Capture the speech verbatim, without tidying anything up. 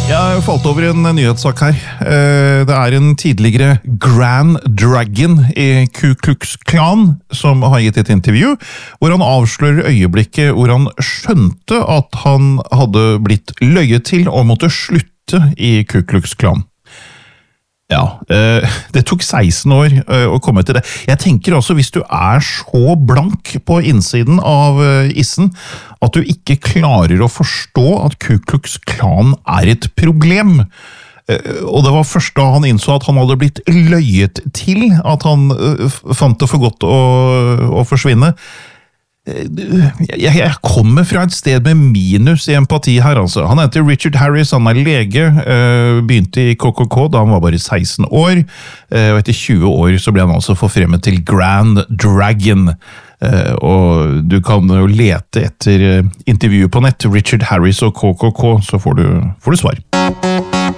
Jeg falt over en nyhetssak her. Det er en tidligere Grand Dragon i Ku Klux Klan som har gitt et intervju, hvor han avslører øyeblikket hvor han skjønte at han hadde blitt løyet til og måtte slutte i Ku Klux Klan. Ja, det tok seksten år å komme til det. Jeg tenker også, hvis du er så blank på innsiden av issen, at du ikke klarer å forstå at Ku Klux Klan er et problem. Og det var først da han innså at han hadde blitt løyet til, at han fant det for godt å, å forsvinne. Jeg, jeg kommer fra et sted med minus i empati her, altså. Han heter Richard Harris, han er lege, begynte i K K K da han var bare seksten år, og etter tjue år så ble han altså forfremmet til Grand Dragon. Og du kan jo lete etter intervjuet på nett, Richard Harris og K K K, så får du, får du svar.